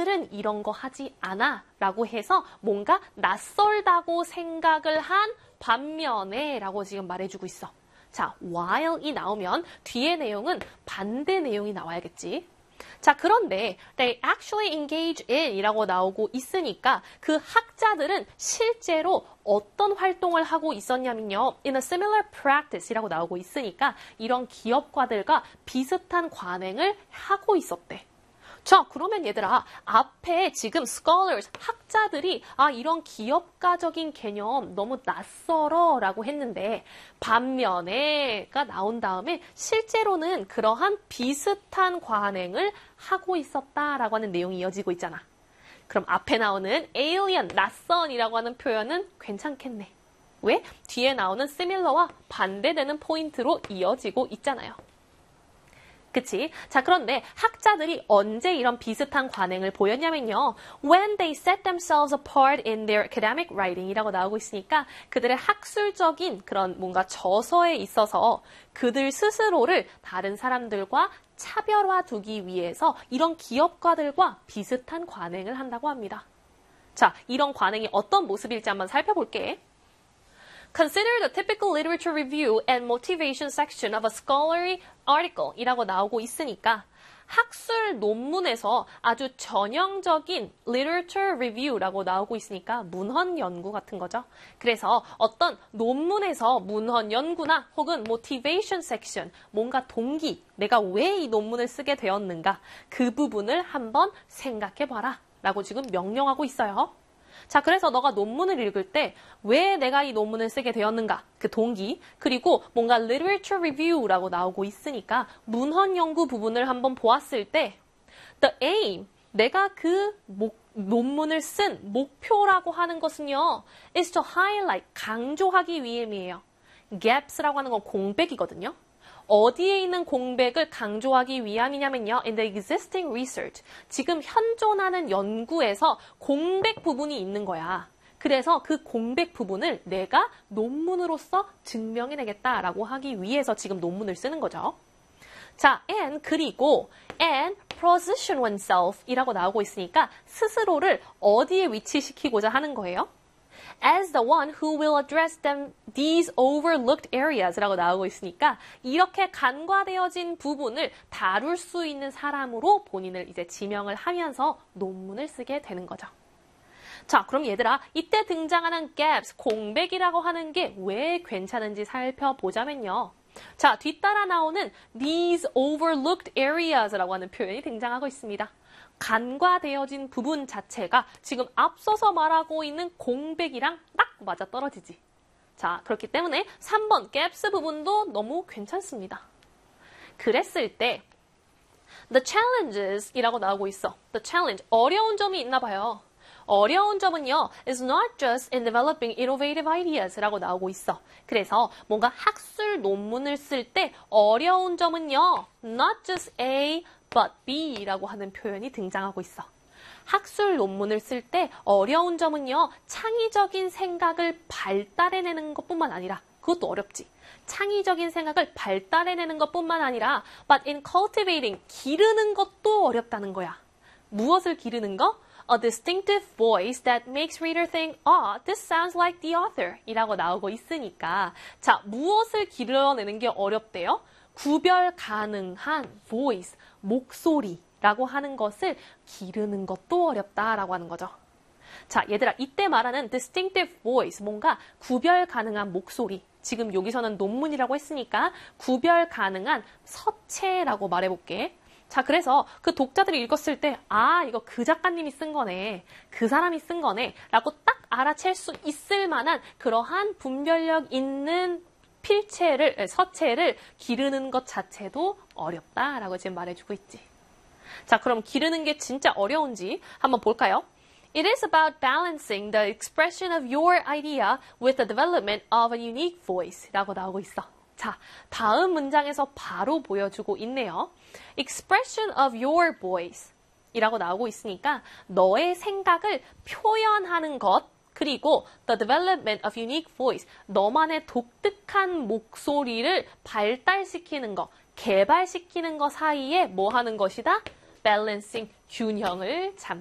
학자들은 이런 거 하지 않아 라고 해서 뭔가 낯설다고 생각을 한 반면에 라고 지금 말해주고 있어. 자, while이 나오면 뒤에 내용은 반대 내용이 나와야겠지. 자, 그런데 they actually engage in 이라고 나오고 있으니까 그 학자들은 실제로 어떤 활동을 하고 있었냐면요. in a similar practice 이라고 나오고 있으니까 이런 기업가들과 비슷한 관행을 하고 있었대. 자, 그러면 얘들아, 앞에 지금 scholars, 학자들이 이런 기업가적인 개념 너무 낯설어 라고 했는데 반면에가 나온 다음에 실제로는 그러한 비슷한 관행을 하고 있었다라고 하는 내용이 이어지고 있잖아. 그럼 앞에 나오는 alien, 낯선이라고 하는 표현은 괜찮겠네. 왜? 뒤에 나오는 similar와 반대되는 포인트로 이어지고 있잖아요. 그치? 자, 그런데 학자들이 언제 이런 비슷한 관행을 보였냐면요. When they set themselves apart in their academic writing 이라고 나오고 있으니까 그들의 학술적인 그런 뭔가 저서에 있어서 그들 스스로를 다른 사람들과 차별화 두기 위해서 이런 기업가들과 비슷한 관행을 한다고 합니다. 자, 이런 관행이 어떤 모습일지 한번 살펴볼게. Consider the typical literature review and motivation section of a scholarly article 이라고 나오고 있으니까 학술 논문에서 아주 전형적인 literature review라고 나오고 있으니까 문헌 연구 같은 거죠. 그래서 어떤 논문에서 문헌 연구나 혹은 motivation section, 뭔가 동기, 내가 왜 이 논문을 쓰게 되었는가 그 부분을 한번 생각해봐라 라고 지금 명령하고 있어요. 자, 그래서 너가 논문을 읽을 때 왜 내가 이 논문을 쓰게 되었는가? 그 동기, 그리고 뭔가 literature review라고 나오고 있으니까 문헌 연구 부분을 한번 보았을 때 the aim, 내가 그 논문을 쓴 목표라고 하는 것은요 is to highlight, 강조하기 위함이에요. gaps라고 하는 건 공백이거든요. 어디에 있는 공백을 강조하기 위함이냐면요. In the existing research. 지금 현존하는 연구에서 공백 부분이 있는 거야. 그래서 그 공백 부분을 내가 논문으로서 증명해내겠다라고 하기 위해서 지금 논문을 쓰는 거죠. 자, 그리고 position oneself 이라고 나오고 있으니까 스스로를 어디에 위치시키고자 하는 거예요? As the one who will address these overlooked areas 라고 나오고 있으니까 이렇게 간과되어진 부분을 다룰 수 있는 사람으로 본인을 이제 지명을 하면서 논문을 쓰게 되는 거죠. 자, 그럼 얘들아, 이때 등장하는 gaps, 공백이라고 하는 게 왜 괜찮은지 살펴보자면요. 자, 뒤따라 나오는 these overlooked areas라고 하는 표현이 등장하고 있습니다. 간과되어진 부분 자체가 지금 앞서서 말하고 있는 공백이랑 딱 맞아떨어지지. 자, 그렇기 때문에 3번 gaps 부분도 너무 괜찮습니다. 그랬을 때 the challenges 이라고 나오고 있어. the challenge, 어려운 점이 있나 봐요. 어려운 점은요, is not just in developing innovative ideas 라고 나오고 있어. 그래서 뭔가 학술 논문을 쓸 때 어려운 점은요, not just A, but B 라고 하는 표현이 등장하고 있어. 학술 논문을 쓸 때 어려운 점은요, 창의적인 생각을 발달해내는 것뿐만 아니라, 그것도 어렵지. 창의적인 생각을 발달해내는 것뿐만 아니라, but in cultivating, 기르는 것도 어렵다는 거야. 무엇을 기르는 거? A distinctive voice that makes reader think, this sounds like the author 이라고 나오고 있으니까 자, 무엇을 기르어내는 게 어렵대요? 구별 가능한 voice, 목소리라고 하는 것을 기르는 것도 어렵다라고 하는 거죠. 자, 얘들아, 이때 말하는 distinctive voice, 뭔가 구별 가능한 목소리. 지금 여기서는 논문이라고 했으니까 구별 가능한 서체라고 말해볼게. 자, 그래서 그 독자들이 읽었을 때 이거 그 작가님이 쓴 거네, 그 사람이 쓴 거네 라고 딱 알아챌 수 있을 만한 그러한 분별력 있는 서체를 기르는 것 자체도 어렵다라고 지금 말해주고 있지. 자, 그럼 기르는 게 진짜 어려운지 한번 볼까요? It is about balancing the expression of your idea with the development of a unique voice 라고 나오고 있어. 자, 다음 문장에서 바로 보여주고 있네요. Expression of your voice 이라고 나오고 있으니까 너의 생각을 표현하는 것, 그리고 the development of unique voice, 너만의 독특한 목소리를 발달시키는 것, 개발시키는 것 사이에 뭐 하는 것이다? balancing, 균형을 잡는